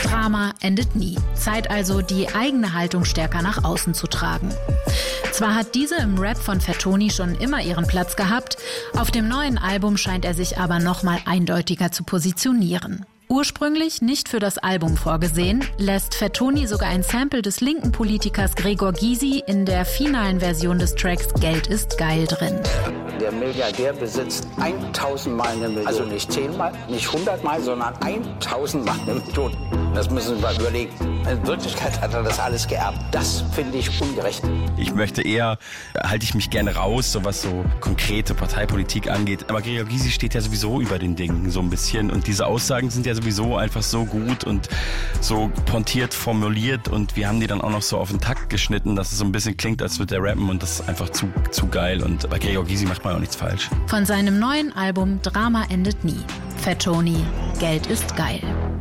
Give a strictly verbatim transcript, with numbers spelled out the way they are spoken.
Drama endet nie. Zeit also, die eigene Haltung stärker nach außen zu tragen. Zwar hat diese im Rap von Fat Tony schon immer ihren Platz gehabt, auf dem neuen Album scheint er sich aber nochmal eindeutiger zu positionieren. Ursprünglich nicht für das Album vorgesehen, lässt Fat Tony sogar ein Sample des linken Politikers Gregor Gysi in der finalen Version des Tracks Geld ist geil drin. Der Milliardär besitzt tausendmal eine Million. Also nicht zehnmal, nicht hundertmal, sondern tausendmal eine Million. Das müssen wir überlegen. In Wirklichkeit hat er das alles geerbt. Das finde ich ungerecht. Ich möchte eher, halte ich mich gerne raus, so was so konkrete Parteipolitik angeht. Aber Gregor Gysi steht ja sowieso über den Dingen so ein bisschen. Und diese Aussagen sind ja sowieso einfach so gut und so pointiert formuliert. Und wir haben die dann auch noch so auf den Takt geschnitten, dass es so ein bisschen klingt, als würde der rappen. Und das ist einfach zu, zu geil. Und bei Gregor Gysi macht man auch nichts falsch. Von seinem neuen Album Drama endet nie. Fat Tony, Geld ist geil.